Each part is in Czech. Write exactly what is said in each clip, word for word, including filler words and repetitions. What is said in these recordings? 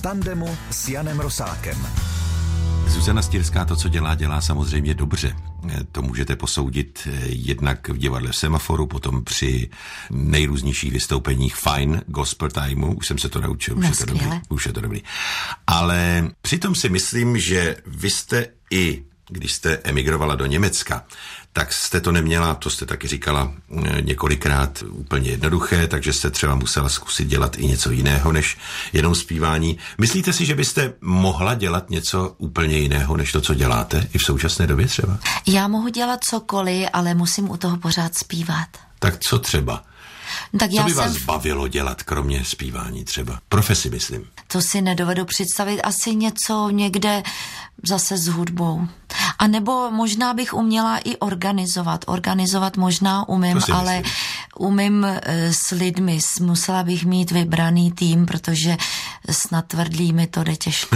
tandemu s Janem Rosákem. Zuzana Stýrská to, co dělá, dělá samozřejmě dobře. To můžete posoudit jednak v divadle Semaforu, potom při nejrůznějších vystoupeních Fine Gospel Timeu. Už jsem se to naučil, už, no, je to dobrý, už je to dobrý. Ale přitom si myslím, že vy jste i, když jste emigrovala do Německa, tak jste to neměla, to jste taky říkala několikrát, úplně jednoduché, takže jste třeba musela zkusit dělat i něco jiného než jenom zpívání. Myslíte si, že byste mohla dělat něco úplně jiného než to, co děláte i v současné době třeba? Já mohu dělat cokoliv, ale musím u toho pořád zpívat. Tak co třeba? Tak co já by jsem... vás bavilo dělat, kromě zpívání třeba? Profesi, myslím. To si nedovedu představit. Asi něco někde zase s hudbou. A nebo možná bych uměla i organizovat. Organizovat možná umím, ale umím e, s lidmi. Musela bych mít vybraný tým, protože s natvrdlými to jde těžko.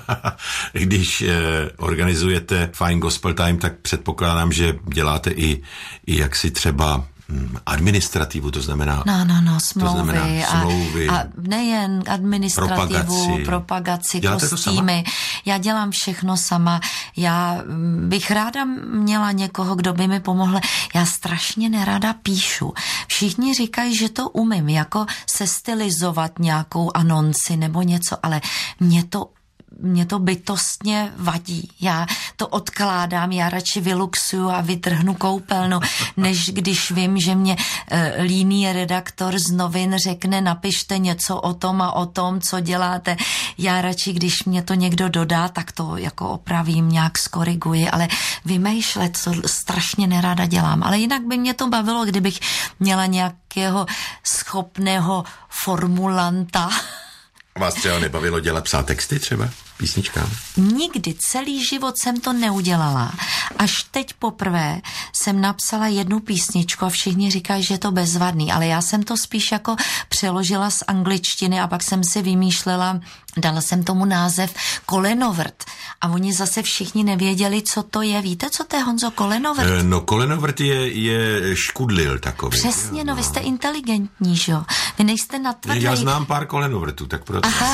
Když e, organizujete Fine Gospel Time, tak předpokládám, že děláte i, i jaksi třeba administrativu, to znamená... No, no, no, smlouvy. To znamená smlouvy. A, a nejen administrativu, propagaci, propagaci kostýmy. Já dělám všechno sama. Já bych ráda měla někoho, kdo by mi pomohl. Já strašně nerada píšu. Všichni říkají, že to umím, jako se stylizovat nějakou anonci nebo něco, ale mě to Mě to bytostně vadí. Já to odkládám, já radši vyluxuju a vytrhnu koupelnu, než když vím, že mě e, líný redaktor z novin řekne, napište něco o tom a o tom, co děláte. Já radši, když mě to někdo dodá, tak to jako opravím, nějak skoriguji, ale vymýšlet, co strašně nerada dělám. Ale jinak by mě to bavilo, kdybych měla nějakého schopného formulanta. Vás třeba nebavilo dělat psát texty třeba? Písničkám? Nikdy, celý život jsem to neudělala. Až teď poprvé jsem napsala jednu písničku a všichni říkají, že je to bezvadný, ale já jsem to spíš jako přeložila z angličtiny a pak jsem si vymýšlela, dala jsem tomu název Kolenovrt. A oni zase všichni nevěděli, co to je. Víte, co to je, Honzo, kolenovrt? E, no, kolenovrt je, je škudlil takový. Přesně, jo, no, no, vy jste inteligentní, že jo? Vy nejste natvrdlej. Já znám pár kolenovrtů, tak proto. Aha,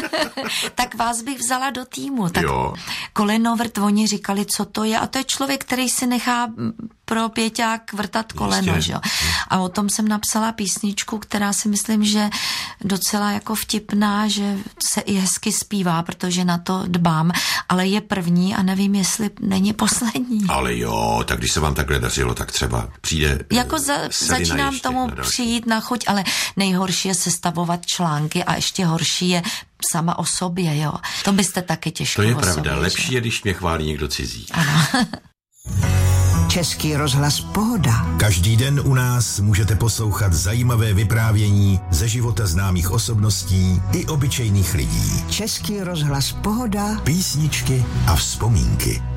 tak vás bych vzala do týmu. Tak jo. Kolenovrt, oni říkali, co to je. A to je člověk, který si nechá pro pěťák vrtat koleno, že jo? A o tom jsem napsala písničku, která si myslím, že docela jako vtipná, že se i hezky zpívá, protože na to dbám, ale je první a nevím, jestli není poslední. Ale jo, tak když se vám takhle dařilo, tak třeba přijde... Jako za, začínám ještě, tomu na přijít na chuť, ale nejhorší je sestavovat články a ještě horší je sama o sobě, jo. To byste taky těžko. To je o pravda, sobě, lepší že? je, když mě chválí někdo cizí. Ano. Český rozhlas Pohoda. Každý den u nás můžete poslouchat zajímavé vyprávění ze života známých osobností i obyčejných lidí. Český rozhlas Pohoda. Písničky a vzpomínky.